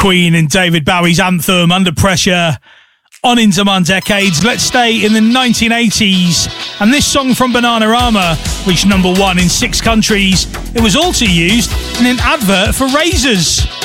Queen and David Bowie's anthem, Under Pressure, on Into My Decades. Let's stay in the 1980s. And this song from Bananarama reached number 1 in 6 countries. It was also used in an advert for razors.